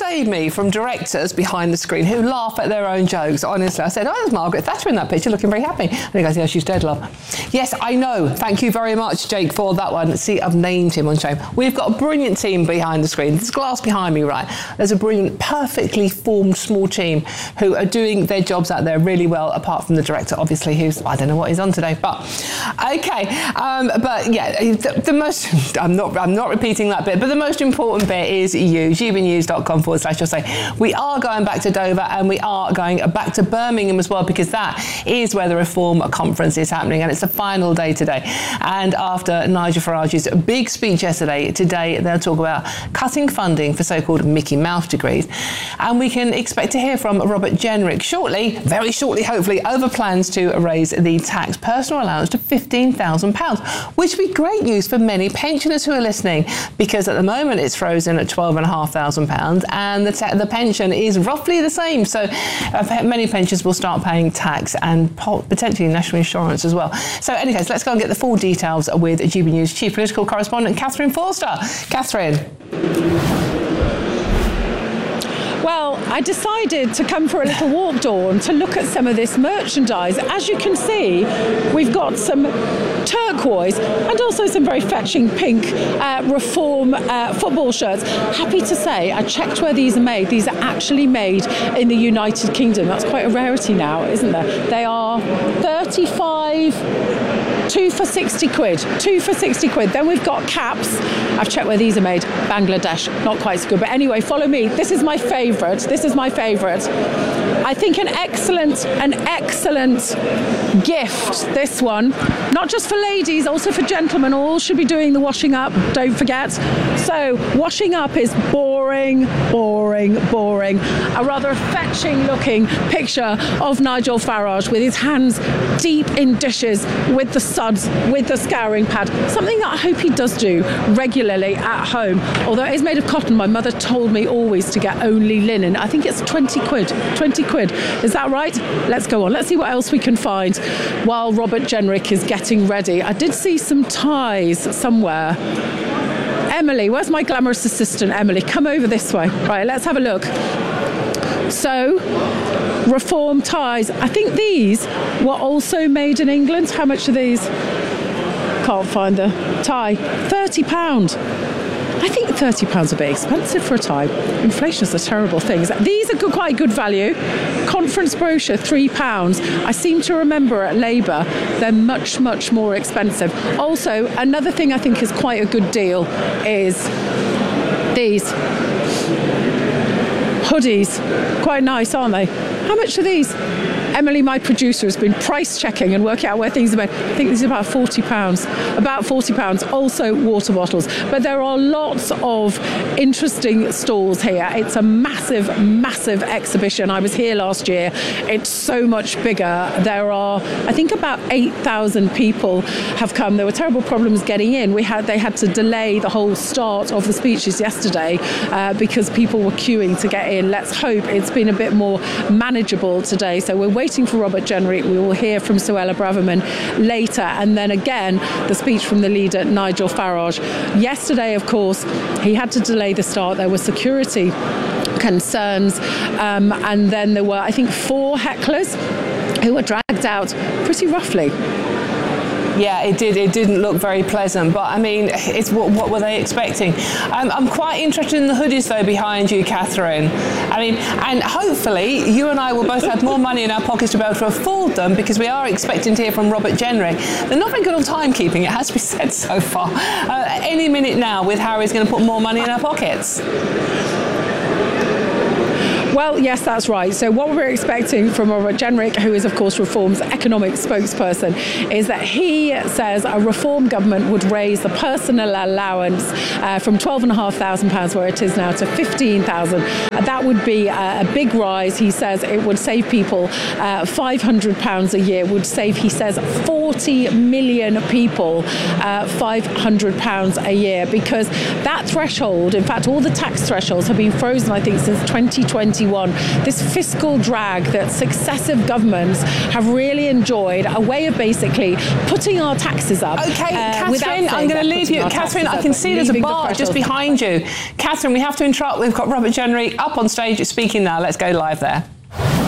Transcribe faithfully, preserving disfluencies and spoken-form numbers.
save me from directors behind the screen who laugh at their own jokes. Honestly, I said, oh, there's Margaret Thatcher in that picture looking very happy. And he goes, yeah, she's dead, love. Yes, I know. Thank you very much, Jake, for that one. See, I've named him on shame. We've got a brilliant team behind the screen. There's glass behind me, right? There's a brilliant, perfectly formed small team who are doing their jobs out there really well, apart from the director, obviously, who's, I don't know what he's on today, but okay. Um, but yeah, the, the most, I'm not, I'm not repeating that bit, but the most important bit is you, g b news dot com forward slash you'll say. We are going back to Dover and we are going back to Birmingham as well, because that is where the Reform Conference is happening, and it's the final day today. And after Nigel Farage's big speech yesterday, today they'll talk about cutting funding for so-called Mickey Mouse degrees. And we can expect to hear from Robert Jenrick shortly, very shortly hopefully, over plans to raise the tax personal allowance to fifteen thousand pounds, which would be great news for many pensioners who are listening, because at the moment it's frozen at twelve thousand five hundred pounds and the, ta- the pension is roughly the same. So uh, many pensioners will start paying tax and potentially national insurance as well. So anyways, let's go and get the full details with G B News Chief Political Correspondent Catherine Forster. Catherine. Well, I decided to come for a little walk, Dawn, to look at some of this merchandise. As you can see, we've got some turquoise and also some very fetching pink uh, Reform uh, football shirts. Happy to say, I checked where these are made. These are actually made in the United Kingdom. That's quite a rarity now, isn't there? They are thirty-five... Two for sixty quid. Two for sixty quid. Then we've got caps. I've checked where these are made. Bangladesh. Not quite so good. But anyway, follow me. This is my favourite. This is my favourite. I think an excellent, an excellent gift, this one. Not just for ladies, also for gentlemen. All should be doing the washing up, don't forget. So, washing up is boring, boring, boring. A rather fetching looking picture of Nigel Farage with his hands deep in dishes with the suds, with the scouring pad. Something that I hope he does do regularly at home. Although it is made of cotton, my mother told me always to get only linen. I think it's twenty quid. twenty quid. Is that right? Let's go on. Let's see what else we can find while Robert Jenrick is getting ready. I did see some ties somewhere. Emily, where's my glamorous assistant, Emily? Come over this way. Right, let's have a look. So, Reform ties. I think these were also made in England. How much are these? Can't find the tie. thirty pounds. I think thirty pounds a bit expensive for a tie. Inflation is a terrible thing. These are good, quite good value. Conference brochure, three pounds. I seem to remember at Labour, they're much, much more expensive. Also, another thing I think is quite a good deal is these hoodies. Quite nice, aren't they? How much are these? Emily, my producer, has been price checking and working out where things are made. I think these are about forty pounds. About forty pounds. Also water bottles. But there are lots of interesting stalls here. It's a massive, massive exhibition. I was here last year. It's so much bigger. There are, I think, about eight thousand people have come. There were terrible problems getting in. We had They had to delay the whole start of the speeches yesterday uh, because people were queuing to get in. Let's hope it's been a bit more manageable today. So we're waiting for Robert Jenrick. We will hear from Suella Braverman later, and then again the speech from the leader Nigel Farage. Yesterday, of course, he had to delay the start. There were security concerns, um, and then there were, I think, four hecklers who were dragged out pretty roughly. Yeah, it did. It didn't look very pleasant, but I mean, it's what, what were they expecting? Um, I'm quite interested in the hoodies though behind you, Catherine. I mean, and hopefully you and I will both have more money in our pockets to be able to afford them, because we are expecting to hear from Robert Jenrick. They're not very good on timekeeping, it has to be said so far. Uh, any minute now, with Harry's going to put more money in our pockets. Well, yes, that's right. So what we're expecting from Robert Jenrick, who is, of course, Reform's economic spokesperson, is that he says a Reform government would raise the personal allowance uh, from twelve thousand five hundred pounds, where it is now, to fifteen thousand pounds. Uh, that would be a, a big rise. He says it would save people uh, five hundred pounds a year, would save, he says, forty million people uh, five hundred pounds a year, because that threshold, in fact, all the tax thresholds have been frozen, I think, since twenty twenty-one. twenty-one, this fiscal drag that successive governments have really enjoyed, a way of basically putting our taxes up. Okay, uh, Catherine, I'm going to leave you. Catherine, I can see there's a bar just behind you. Catherine, we have to interrupt. We've got Robert Jennery up on stage speaking now. Let's go live there.